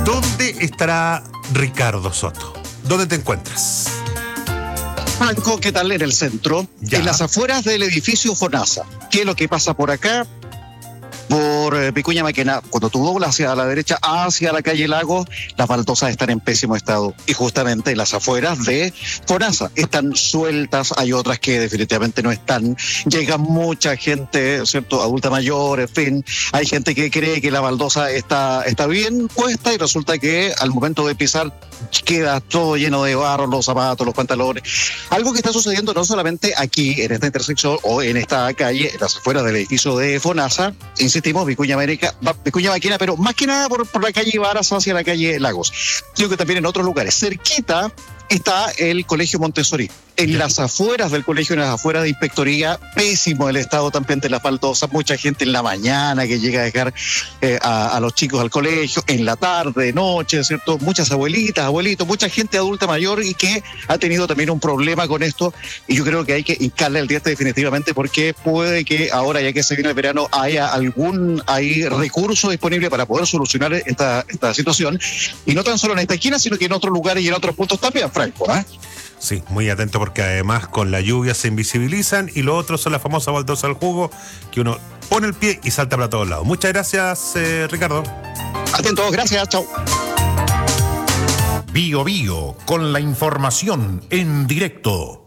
¿Dónde estará Ricardo Soto? ¿Dónde te encuentras? Franco, ¿qué tal? En el centro, Ya. en las afueras del edificio FONASA. ¿Qué es lo que pasa por acá? Por Vicuña Maquena, cuando tú doblas hacia la derecha, hacia la calle Lago, las baldosas están en pésimo estado. Y justamente en las afueras de FONASA están sueltas, hay otras que definitivamente no están. Llega mucha gente, ¿cierto? Adulta mayor, en fin. Hay gente que cree que la baldosa está bien puesta y resulta que al momento de pisar queda todo lleno de barro, los zapatos, los pantalones. Algo que está sucediendo no solamente aquí, en esta intersección o en esta calle, en las afueras del edificio de FONASA, insistimos, Vicuña Maquena, pero más que nada por la calle Varas hacia la calle Lagos. Creo que también en otros lugares. Cerquita está el Colegio Montessori. En las afueras del colegio, en las afueras de Inspectoría, pésimo el estado también de las baldosas. Mucha gente en la mañana que llega a dejar a los chicos al colegio, en la tarde, noche, ¿cierto? Muchas abuelitas, abuelitos, mucha gente adulta mayor y que ha tenido también un problema con esto. Y yo creo que hay que hincarle el diente definitivamente porque puede que ahora, ya que se viene el verano, haya algún recurso disponible para poder solucionar esta situación. Y no tan solo en esta esquina, sino que en otros lugares y en otros puntos también, Franco, ¿eh? Sí, muy atento porque además con la lluvia se invisibilizan y lo otro son las famosas baldosas al jugo que uno pone el pie y salta para todos lados. Muchas gracias, Ricardo. Atentos, gracias, chao. Bio Bio, con la información en directo.